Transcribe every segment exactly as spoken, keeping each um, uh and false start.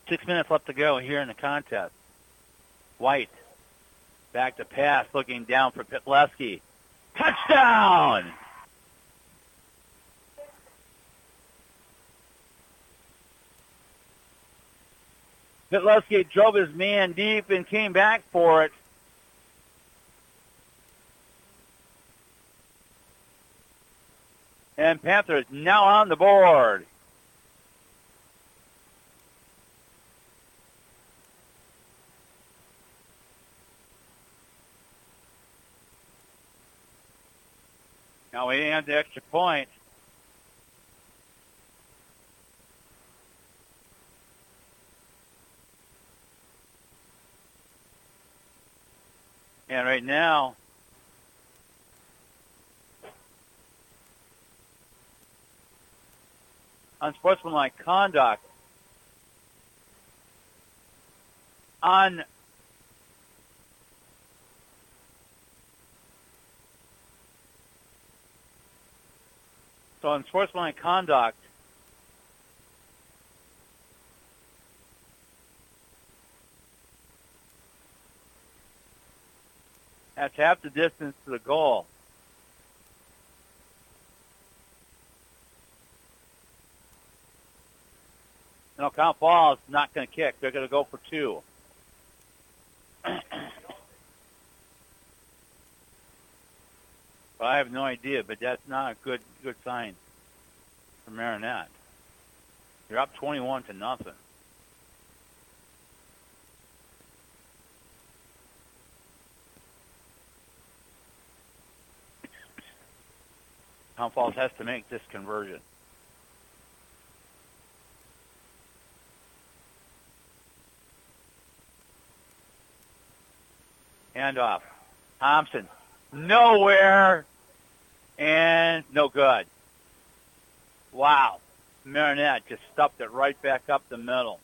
Six minutes left to go here in the contest. White. Back to pass, looking down for Pitleski. Touchdown! Pitleski drove his man deep and came back for it. And Panthers now on the board. Now we have the extra point. And right now, unsportsmanlike conduct on so unsportsmanlike conduct that's half the distance to the goal. No, Count Falls not going to kick. They're going to go for two. But I have no idea, but that's not a good good sign for Marinette. You're up twenty-one to nothing. Count Falls has to make this conversion. Handoff. Thompson. Nowhere. And no good. Wow. Marinette just stuffed it right back up the middle.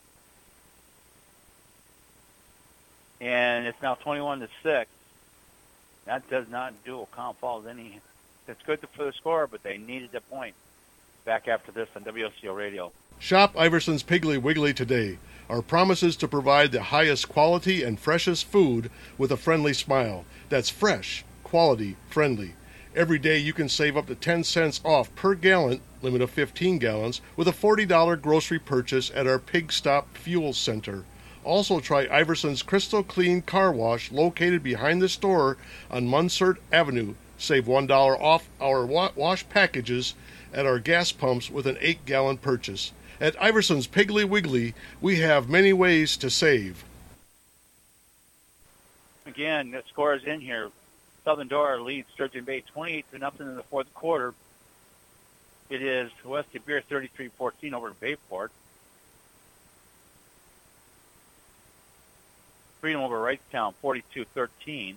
And it's now twenty-one to six. That does not do Count Falls any. It's good for the score, but they needed the point. Back after this on W O C O Radio. Shop Iverson's Piggly Wiggly today. Our promise is to provide the highest quality and freshest food with a friendly smile. That's fresh, quality, friendly. Every day you can save up to ten cents off per gallon, limit of fifteen gallons, with a forty dollars grocery purchase at our Pig Stop Fuel Center. Also try Iverson's Crystal Clean Car Wash located behind the store on Munsert Avenue. Save one dollar off our wa- wash packages at our gas pumps with an eight gallon purchase. At Iverson's Piggly Wiggly, we have many ways to save. Again, the score is in here. Southern Door leads Sturgeon Bay twenty-eight to nothing in the fourth quarter. It is West De Beer thirty-three fourteen over Bayport. Freedom over Wrightstown forty-two thirteen.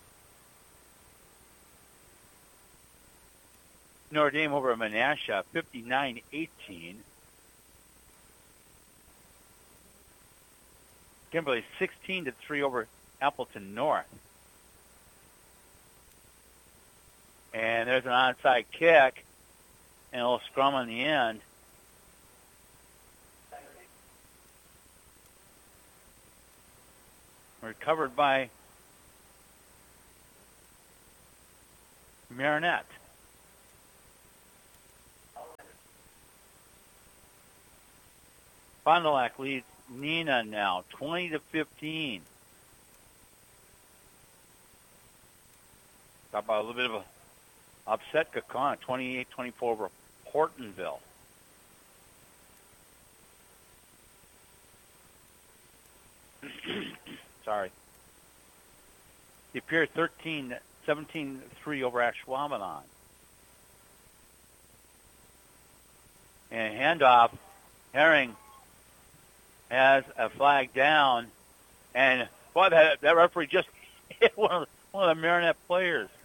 Notre Dame over Menasha fifty-nine eighteen. Kimberly sixteen to three over Appleton North. And there's an onside kick and a little scrum on the end. Recovered by Marinette. Fond du Lac leads Nina now, twenty to fifteen. Talk about a little bit of a upset. Kaukauna, twenty-eight twenty-four over Hortonville. Sorry. They appeared thirteen seventeen three over Ashwaubenon. And handoff, Herring has a flag down, and boy, that, that referee just hit one of the, one of the Marinette players.